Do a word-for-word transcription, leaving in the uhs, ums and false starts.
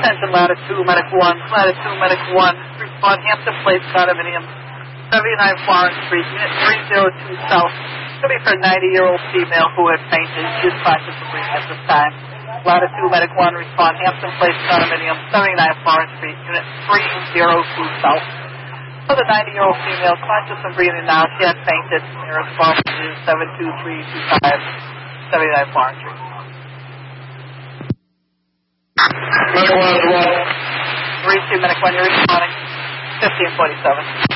Attention, Latitude, Medic one. Latitude, Medic one. Respond, Hampton Place, condominium, seventy-nine Florence Street, Unit three oh two South. To be for a ninety-year-old female who had fainted. She is conscious and breathing at this time. Latitude, Medic one. Respond, Hampton Place, condominium, seventy-nine Florence Street, Unit three oh two South. For the ninety-year-old female, conscious and breathing now, she had fainted. Your response is seven two three two five, seventy-nine Florence Street. Medic one is one. three two, Medic one, you're responding. fifteen forty-seven.